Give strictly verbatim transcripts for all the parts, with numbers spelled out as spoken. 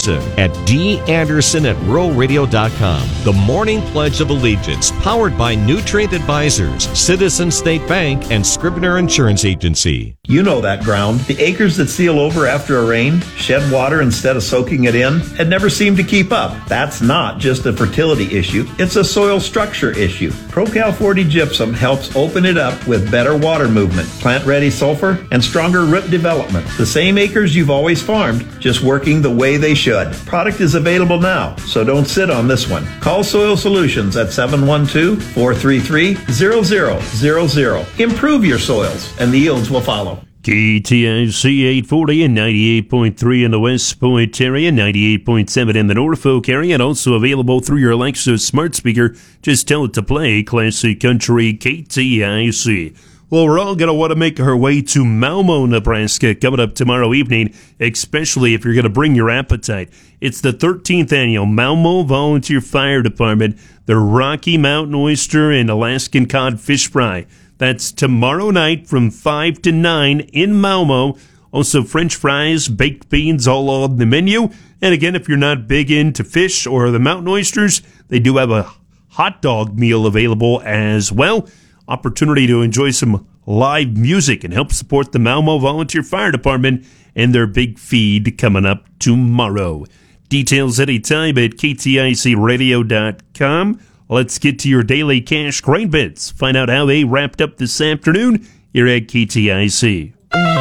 Anderson at d anderson at rural radio dot com. The Morning Pledge of Allegiance, powered by Nutrient Advisors, Citizen State Bank, and Scribner Insurance Agency. You know that ground. The acres that seal over after a rain, shed water instead of soaking it in, and never seem to keep up. That's not just a fertility issue, it's a soil structure issue. ProCal forty Gypsum helps open it up with better water movement, plant-ready sulfur, and stronger root development. The same acres you've always farmed, just working the way they should. Product is available now, so don't sit on this one. Call Soil Solutions at seven one two, four three three, zero zero zero zero. Improve your soils, and the yields will follow. K T I C eight forty and ninety-eight point three in the West Point area, ninety-eight point seven in the Norfolk area, and also available through your Alexa smart speaker. Just tell it to play Classic Country K T I C. Well, we're all going to want to make our way to Malmo, Nebraska coming up tomorrow evening, especially if you're going to bring your appetite. It's the thirteenth annual Malmo Volunteer Fire Department, the Rocky Mountain Oyster and Alaskan Cod Fish Fry. That's tomorrow night from five to nine in Malmo. Also, French fries, baked beans, all on the menu. And again, if you're not big into fish or the mountain oysters, they do have a hot dog meal available as well. Opportunity to enjoy some live music and help support the Malmo Volunteer Fire Department and their big feed coming up tomorrow. Details anytime at k t i c radio dot com. Let's get to your daily cash grain bits. Find out how they wrapped up this afternoon here at K T I C.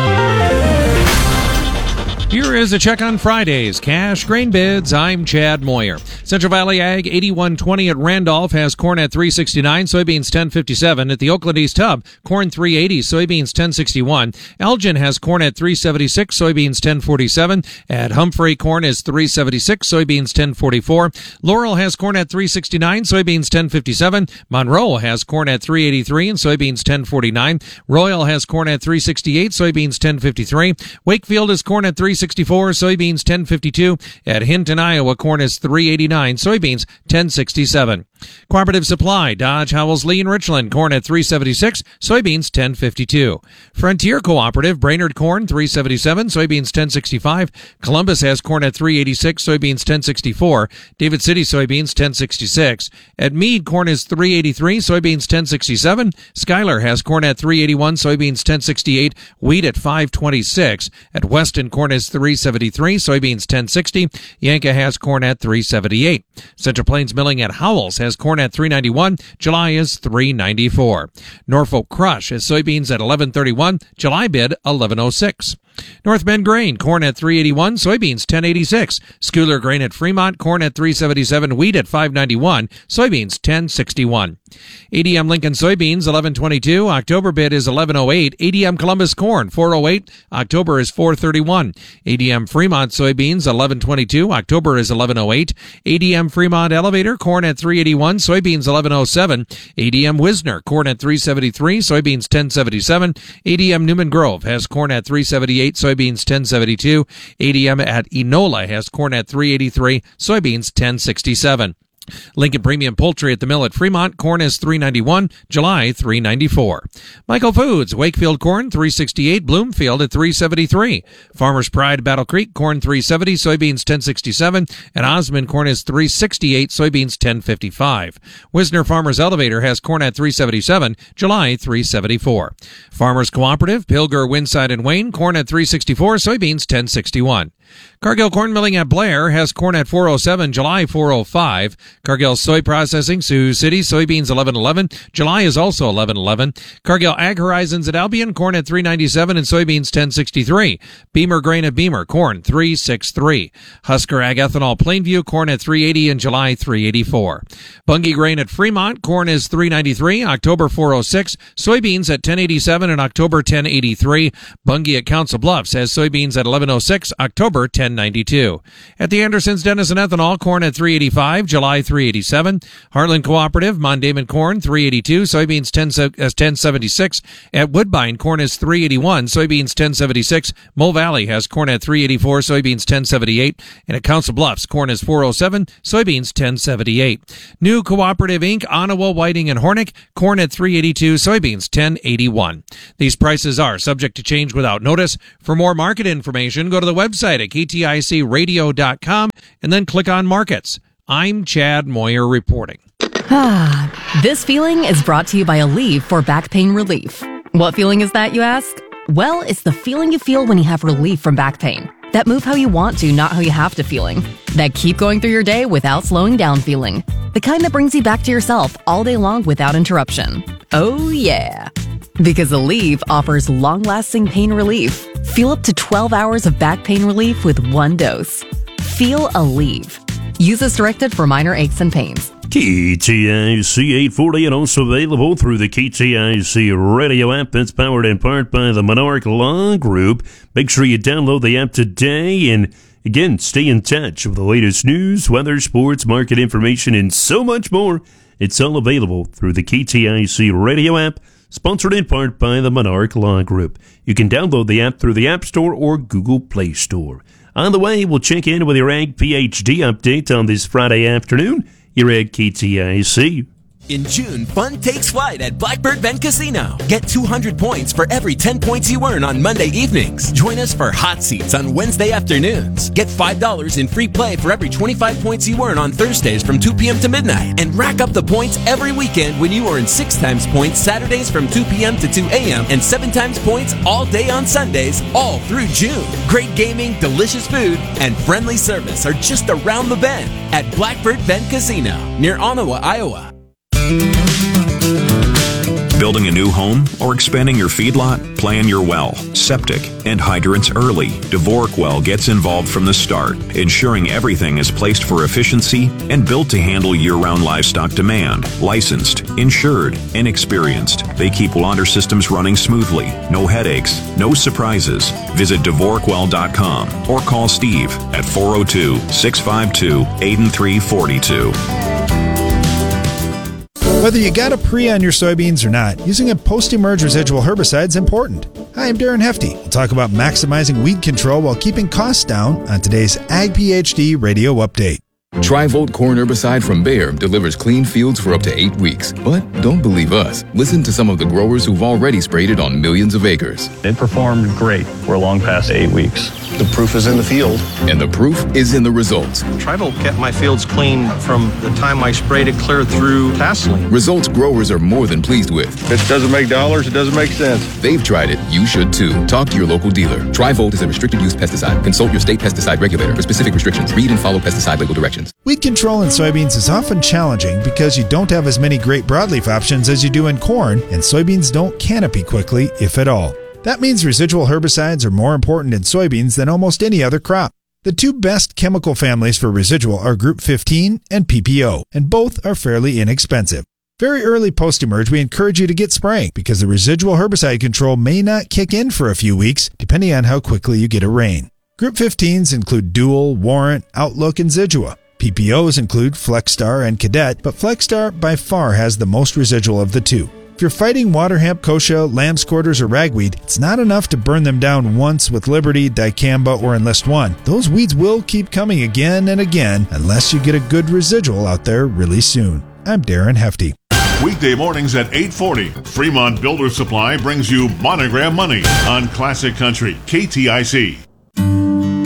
Here is a check on Friday's cash grain bids. I'm Chad Moyer. Central Valley Ag eighty-one twenty at Randolph has corn at three sixty-nine, soybeans ten fifty-seven. At the Oakland East Hub, corn three eighty, soybeans ten sixty-one. Elgin has corn at three seventy-six, soybeans ten forty-seven. At Humphrey, corn is three seventy-six, soybeans ten forty-four. Laurel has corn at three sixty-nine, soybeans ten fifty-seven. Monroe has corn at three eighty-three and soybeans ten forty-nine. Royal has corn at three sixty-eight, soybeans ten fifty-three. Wakefield has corn at three sixty-four, soybeans ten fifty-two. At Hinton, Iowa, corn is three eighty-nine, soybeans ten sixty-seven. Cooperative Supply, Dodge, Howells, Lee, and Richland, corn at three seventy-six, soybeans ten fifty-two. Frontier Cooperative, Brainerd, corn three seventy-seven, soybeans ten sixty-five. Columbus has corn at three eighty-six, soybeans ten sixty-four. David City, soybeans ten sixty-six. At Meade, corn is three eighty-three, soybeans ten sixty-seven. Schuyler has corn at three eighty-one, soybeans ten sixty-eight. Wheat at five twenty-six. At Weston, corn is three seventy-three, soybeans ten sixty. Yanka has corn at three seventy-eight. Central Plains Milling at Howells has corn at three ninety-one. July is three ninety-four. Norfolk Crush has soybeans at eleven thirty-one. July bid eleven oh six. North Bend Grain, corn at three eighty-one, soybeans ten eighty-six. Schuyler Grain at Fremont, corn at three seventy-seven, wheat at five ninety-one, soybeans ten sixty-one. A D M Lincoln soybeans eleven twenty-two, October bid is eleven oh eight. A D M Columbus corn four oh eight, October is four thirty-one. A D M Fremont soybeans eleven twenty-two, October is eleven oh eight. A D M Fremont Elevator corn at three eighty-one, soybeans eleven oh seven. A D M Wisner corn at three seventy-three, soybeans ten seventy-seven. A D M Newman Grove has corn at three seventy-eight, soybeans ten seventy-two. A D M at Enola has corn at three eighty-three, soybeans ten sixty-seven. Lincoln Premium Poultry at the mill at Fremont, corn is three ninety-one, July three ninety-four. Michael Foods, Wakefield corn three sixty-eight, Bloomfield at three seventy-three. Farmers Pride Battle Creek corn three seventy, soybeans ten sixty-seven, and Osmond corn is three sixty-eight, soybeans ten fifty-five. Wisner Farmers Elevator has corn at three seventy-seven, July three seventy-four. Farmers Cooperative, Pilger, Winside, and Wayne corn at three sixty-four, soybeans ten sixty-one. Cargill Corn Milling at Blair has corn at four oh seven, July four oh five. Cargill Soy Processing, Sioux City, soybeans eleven eleven. July is also eleven eleven. Cargill Ag Horizons at Albion, corn at three ninety-seven and soybeans ten sixty-three. Beamer Grain at Beamer, corn three sixty-three. Husker Ag Ethanol Plainview, corn at three eighty and July three eighty-four. Bunge Grain at Fremont, corn is three ninety-three, October four oh six. Soybeans at ten eighty-seven and October ten eighty-three. Bunge at Council Bluffs has soybeans at eleven oh six, October ten ninety-two. At the Andersons Denison Ethanol, corn at three eighty-five, July three eighty-seven. Heartland Cooperative, Mondayman corn three eighty-two, soybeans ten seventy-six. At Woodbine, corn is three eighty-one, soybeans ten seventy-six. Mo Valley has corn at three eighty-four, soybeans ten seventy-eight. And at Council Bluffs, corn is four oh seven, soybeans ten seventy-eight. New Cooperative Incorporated, Onawa, Whiting, and Hornick, corn at three eighty-two, soybeans ten eighty-one. These prices are subject to change without notice. For more market information, go to the website at K T I C radio dot com and then click on Markets. I'm Chad Moyer reporting. Ah, this feeling is brought to you by Aleve for back pain relief. What feeling is that, you ask? Well, it's the feeling you feel when you have relief from back pain. That move how you want to, not how you have to feeling. That keep going through your day without slowing down feeling. The kind that brings you back to yourself all day long without interruption. Oh yeah. Because Aleve offers long-lasting pain relief. Feel up to twelve hours of back pain relief with one dose. Feel Aleve. Use as directed for minor aches and pains. K T I C eight forty and also available through the K T I C radio app that's powered in part by the Monarch Law Group. Make sure you download the app today and, again, stay in touch with the latest news, weather, sports, market information, and so much more. It's all available through the K T I C radio app, sponsored in part by the Monarch Law Group. You can download the app through the App Store or Google Play Store. On the way, we'll check in with your Ag PhD update on this Friday afternoon. You're at K T I C. In June, fun takes flight at Blackbird Bend Casino. Get two hundred points for every ten points you earn on Monday evenings. Join us for hot seats on Wednesday afternoons. Get five dollars in free play for every twenty-five points you earn on Thursdays from two p.m. to midnight. And rack up the points every weekend when you earn six times points Saturdays from two p.m. to two a.m. and seven times points all day on Sundays, all through June. Great gaming, delicious food, and friendly service are just around the bend at Blackbird Bend Casino near Ottawa, Iowa. Building a new home or expanding your feedlot? Plan your well, septic, and hydrants early. Dvorak Well gets involved from the start, ensuring everything is placed for efficiency and built to handle year-round livestock demand. Licensed, insured, and experienced, they keep water systems running smoothly. No headaches, no surprises. Visit Dvorak Well dot com or call Steve at four oh two, six five two, eight three four two. Whether you got a pre on your soybeans or not, using a post-emerge residual herbicide is important. Hi, I'm Darren Hefty. We'll talk about maximizing weed control while keeping costs down on today's Ag PhD Radio Update. Tri-Volt corn herbicide from Bayer delivers clean fields for up to eight weeks. But don't believe us. Listen to some of the growers who've already sprayed it on millions of acres. It performed great. We're long past eight weeks. The proof is in the field. And the proof is in the results. Tri-Volt kept my fields clean from the time I sprayed it clear through tasseling. Results growers are more than pleased with. If it doesn't make dollars, it doesn't make sense. They've tried it. You should too. Talk to your local dealer. Tri-Volt is a restricted use pesticide. Consult your state pesticide regulator for specific restrictions. Read and follow pesticide label directions. Weed control in soybeans is often challenging because you don't have as many great broadleaf options as you do in corn, and soybeans don't canopy quickly, if at all. That means residual herbicides are more important in soybeans than almost any other crop. The two best chemical families for residual are Group fifteen and P P O, and both are fairly inexpensive. Very early post-emerge, we encourage you to get spraying because the residual herbicide control may not kick in for a few weeks, depending on how quickly you get a rain. Group fifteens include Dual, Warrant, Outlook, and Zidua. P P Os include Flexstar and Cadet, but Flexstar by far has the most residual of the two. If you're fighting water hemp, kochia, lamb's quarters, or ragweed, it's not enough to burn them down once with Liberty, Dicamba, or Enlist One. Those weeds will keep coming again and again unless you get a good residual out there really soon. I'm Darren Hefty. Weekday mornings at eight forty, Fremont Builder Supply brings you Monogram Money on Classic Country, K T I C.